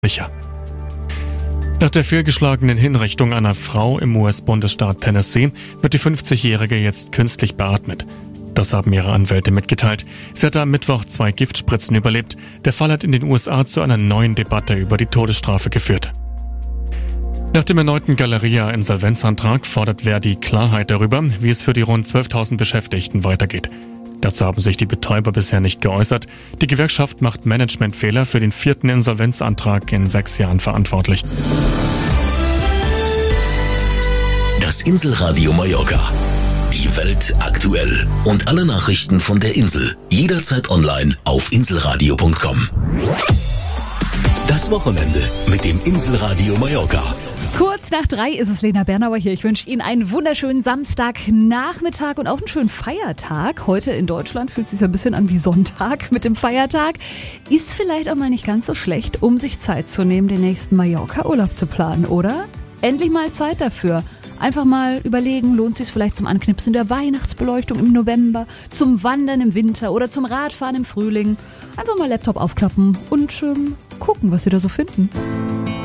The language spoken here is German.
sicher. Nach der fehlgeschlagenen Hinrichtung einer Frau im US-Bundesstaat Tennessee wird die 50-Jährige jetzt künstlich beatmet. Das haben ihre Anwälte mitgeteilt. Sie hatte am Mittwoch 2 Giftspritzen überlebt. Der Fall hat in den USA zu einer neuen Debatte über die Todesstrafe geführt. Nach dem erneuten Galeria-Insolvenzantrag fordert Verdi Klarheit darüber, wie es für die rund 12.000 Beschäftigten weitergeht. Dazu haben sich die Betreiber bisher nicht geäußert. Die Gewerkschaft macht Managementfehler für den 4. Insolvenzantrag in 6 Jahren verantwortlich. Das Inselradio Mallorca. Die Welt aktuell. Und alle Nachrichten von der Insel. Jederzeit online auf inselradio.com. Das Wochenende mit dem Inselradio Mallorca. Kurz nach 3 ist es, Lena Bernauer hier. Ich wünsche Ihnen einen wunderschönen Samstagnachmittag und auch einen schönen Feiertag. Heute in Deutschland fühlt es sich ein bisschen an wie Sonntag mit dem Feiertag. Ist vielleicht auch mal nicht ganz so schlecht, um sich Zeit zu nehmen, den nächsten Mallorca-Urlaub zu planen, oder? Endlich mal Zeit dafür. Einfach mal überlegen, lohnt es sich vielleicht zum Anknipsen der Weihnachtsbeleuchtung im November, zum Wandern im Winter oder zum Radfahren im Frühling. Einfach mal Laptop aufklappen und gucken, was Sie da so finden.